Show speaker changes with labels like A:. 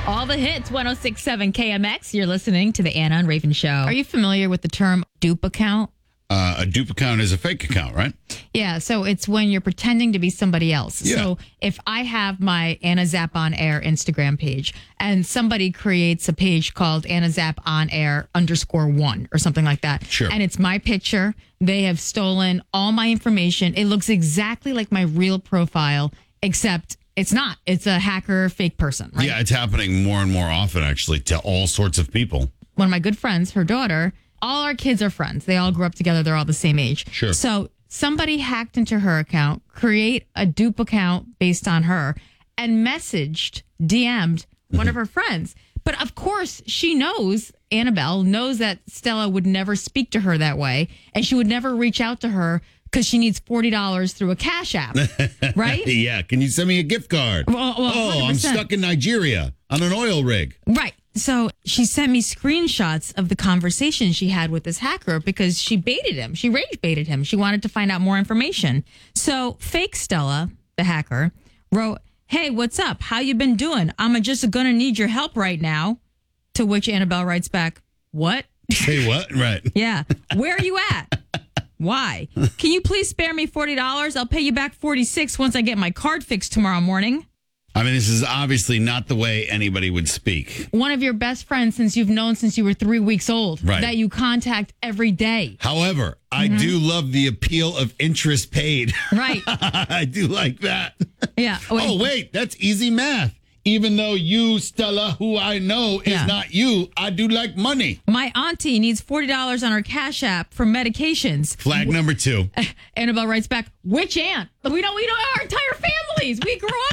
A: All the hits, 106.7 KMX. You're listening to the Anna and Raven Show.
B: Are you familiar with the term dupe account?
C: A dupe account is a fake account, right?
B: Yeah, so it's when you're pretending to be somebody else.
C: Yeah.
B: So if I have my Anna Zap On Air Instagram page and somebody creates a page called Anna Zap On Air _1 or something like that,
C: Sure.
B: and it's my picture, they have stolen all my information. It looks exactly like my real profile, except it's not. It's a hacker fake person, right?
C: Yeah, it's happening more and more often, actually, to all sorts of people.
B: One of my good friends, her daughter, all our kids are friends. They all grew up together. They're all the same age.
C: Sure.
B: So somebody hacked into her account, create a dupe account based on her, and DM'd one of her friends. But of course, she knows, Annabelle knows that Stella would never speak to her that way, and she would never reach out to her because she needs $40 through a Cash App, right?
C: Yeah, can you send me a gift card?
B: Well,
C: I'm
B: 100%.
C: stuck in Nigeria on an oil rig.
B: Right. So she sent me screenshots of the conversation she had with this hacker because she baited him. She rage baited him. She wanted to find out more information. So fake Stella, the hacker, wrote, "Hey, what's up? How you been doing? I'm just gonna need your help right now." To which Annabelle writes back, "What?"
C: Say what? Right.
B: Yeah. "Where are you at? Why? Can you please spare me $40? I'll pay you back 46 once I get my card fixed tomorrow morning."
C: I mean, this is obviously not the way anybody would speak.
B: One of your best friends since you've known since you were 3 weeks old,
C: Right.
B: that you contact every day.
C: However, I do love the appeal of interest paid.
B: Right.
C: I do like that.
B: Yeah.
C: Oh, wait, that's easy math. Even though you, Stella, who I know is
B: Yeah.
C: not you, I do like money.
B: My auntie needs $40 on her Cash App for medications.
C: Flag number 2.
B: Annabelle writes back, "Which aunt? We know our entire families. We grew up